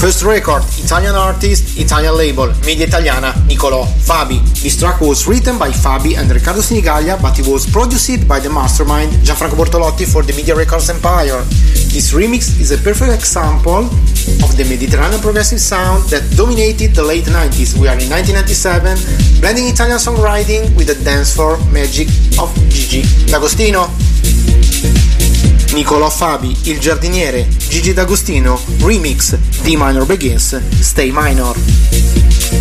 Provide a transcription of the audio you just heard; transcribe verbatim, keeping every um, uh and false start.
First record, Italian artist, Italian label, media italiana, Nicolò Fabi. This track was written by Fabi and Riccardo Sinigaglia, but it was produced by the mastermind Gianfranco Bortolotti for the Media Records empire. This remix is a perfect example of the Mediterranean progressive sound that dominated the late nineties. We are in nineteen ninety-seven, blending Italian songwriting with the dancefloor magic of Gigi D'Agostino. Nicolò Fabi, Il Giardiniere, Gigi D'Agostino, remix, D minor begins, Stay minor.